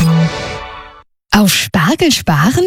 Auf Spargel sparen?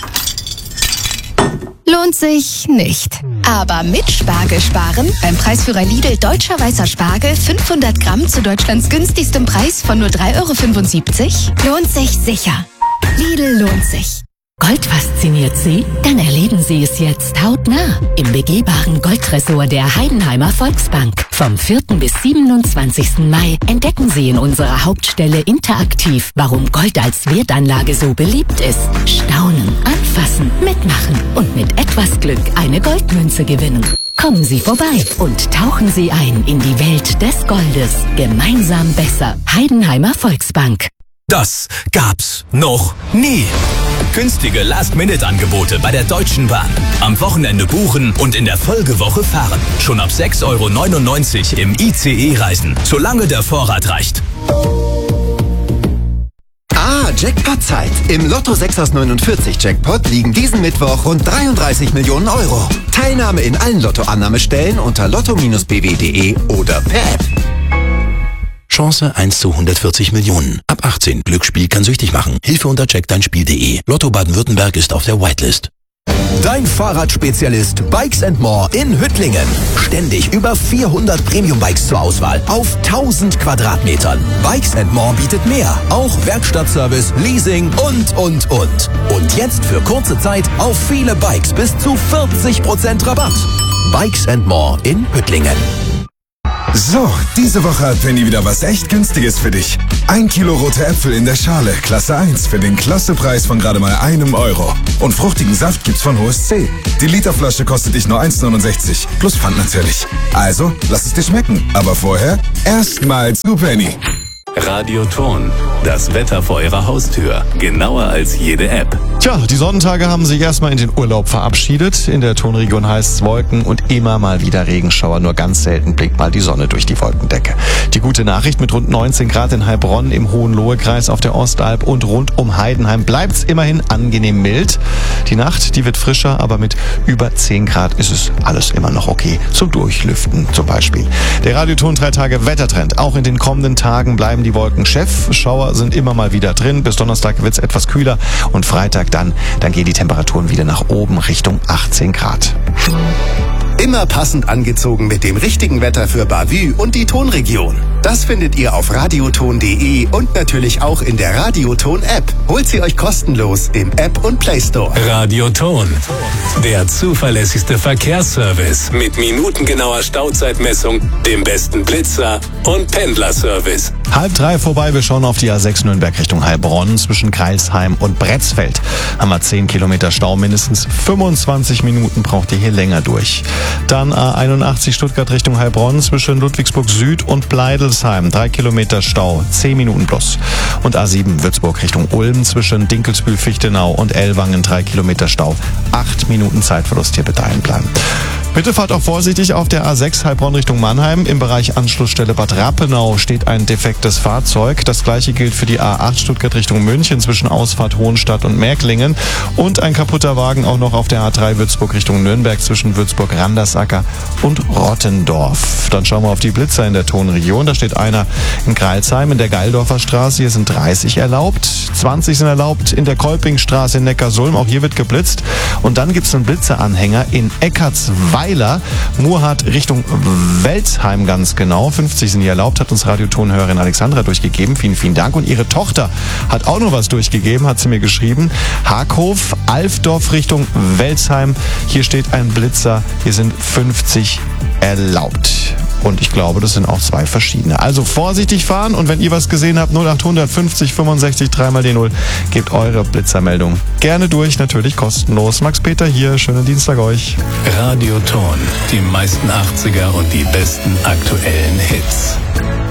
Lohnt sich nicht. Aber mit Spargel sparen, beim Preisführer Lidl Deutscher Weißer Spargel 500 Gramm zu Deutschlands günstigstem Preis von nur 3,75 €, lohnt sich sicher. Lidl lohnt sich. Gold fasziniert Sie? Dann erleben Sie es jetzt hautnah im begehbaren Goldtresor der Heidenheimer Volksbank. Vom 4. bis 27. Mai entdecken Sie in unserer Hauptstelle interaktiv, warum Gold als Wertanlage so beliebt ist. Staunen, anfassen, mitmachen und mit etwas Glück eine Goldmünze gewinnen. Kommen Sie vorbei und tauchen Sie ein in die Welt des Goldes. Gemeinsam besser. Heidenheimer Volksbank. Das gab's noch nie. Günstige Last-Minute-Angebote bei der Deutschen Bahn. Am Wochenende buchen und in der Folgewoche fahren. Schon ab 6,99 € im ICE reisen, solange der Vorrat reicht. Jackpot-Zeit. Im Lotto 6 aus 49 Jackpot liegen diesen Mittwoch rund 33 Millionen €. Teilnahme in allen Lottoannahmestellen unter lotto-bw.de oder per App. Chance 1 zu 140 Millionen. Ab 18. Glücksspiel kann süchtig machen. Hilfe unter checkdeinspiel.de. Lotto Baden-Württemberg ist auf der Whitelist. Dein Fahrradspezialist Bikes & More in Hüttlingen. Ständig über 400 Premium-Bikes zur Auswahl auf 1000 Quadratmetern. Bikes & More bietet mehr. Auch Werkstattservice, Leasing und. Und jetzt für kurze Zeit auf viele Bikes bis zu 40% Rabatt. Bikes & More in Hüttlingen. So, diese Woche hat Penny wieder was echt Günstiges für dich. 1 Kilo rote Äpfel in der Schale, Klasse 1, für den Klassepreis von gerade mal €1. Und fruchtigen Saft gibt's von HSC. Die Literflasche kostet dich nur 1,69, plus Pfand natürlich. Also, lass es dir schmecken. Aber vorher erstmal zu Penny. Radioton, das Wetter vor Ihrer Haustür. Genauer als jede App. Tja, die Sonnentage haben sich erstmal in den Urlaub verabschiedet. In der Tonregion heißt es Wolken und immer mal wieder Regenschauer. Nur ganz selten blickt mal die Sonne durch die Wolkendecke. Die gute Nachricht: mit rund 19 Grad in Heilbronn im Hohenlohe-Kreis auf der Ostalb und rund um Heidenheim bleibt's immerhin angenehm mild. Die Nacht, die wird frischer, aber mit über 10 Grad ist es alles immer noch okay. Zum Durchlüften zum Beispiel. Der Radioton 3 Tage Wettertrend. Auch in den kommenden Tagen bleiben die Wolken Chef. Schauer sind immer mal wieder drin. Bis Donnerstag wird's etwas kühler und Freitag dann gehen die Temperaturen wieder nach oben Richtung 18 Grad. Immer passend angezogen mit dem richtigen Wetter für Bavü und die Tonregion. Das findet ihr auf radioton.de und natürlich auch in der Radioton-App. Holt sie euch kostenlos im App und Play Store. Radioton, der zuverlässigste Verkehrsservice mit minutengenauer Stauzeitmessung, dem besten Blitzer und Pendlerservice. 2:30 vorbei, wir schauen auf die A6 Nürnberg Richtung Heilbronn. Zwischen Kreilsheim und Bretzfeld haben wir 10 Kilometer Stau. Mindestens 25 Minuten braucht ihr hier länger durch. Dann A81 Stuttgart Richtung Heilbronn zwischen Ludwigsburg Süd und Bleidelsheim. 3 Kilometer Stau, 10 Minuten plus. Und A7 Würzburg Richtung Ulm zwischen Dinkelsbühl-Fichtenau und Ellwangen. 3 Kilometer Stau, 8 Minuten Zeitverlust, hier bitte einplanen. Bitte fahrt auch vorsichtig auf der A6 Heilbronn Richtung Mannheim. Im Bereich Anschlussstelle Bad Rappenau steht ein defektes Fahrzeug. Das gleiche gilt für die A8 Stuttgart Richtung München zwischen Ausfahrt Hohenstadt und Märklingen. Und ein kaputter Wagen auch noch auf der A3 Würzburg Richtung Nürnberg zwischen Würzburg-Randersacker und Rottendorf. Dann schauen wir auf die Blitzer in der Tonregion. Da steht einer in Greilsheim in der Geildorfer Straße. Hier sind 30 erlaubt. 20 sind erlaubt in der Kolpingstraße in Neckarsulm. Auch hier wird geblitzt. Und dann gibt es einen Blitzeranhänger in Eckartsweiler, Murrhardt Richtung Welzheim ganz genau. 50 sind hier erlaubt, hat uns Radiotonhörerin Alexandra durchgegeben. Vielen, vielen Dank. Und ihre Tochter hat auch noch was durchgegeben, hat sie mir geschrieben. Haghof, Alfdorf Richtung Welzheim. Hier steht ein Blitzer. Hier sind 50 erlaubt. Und ich glaube, das sind auch 2 verschiedene. Also vorsichtig fahren und wenn ihr was gesehen habt, 0800 50 65 3 die 0, gebt eure Blitzermeldung gerne durch, natürlich kostenlos. Max Peter hier, schönen Dienstag euch. Radioton, die meisten 80er und die besten aktuellen Hits.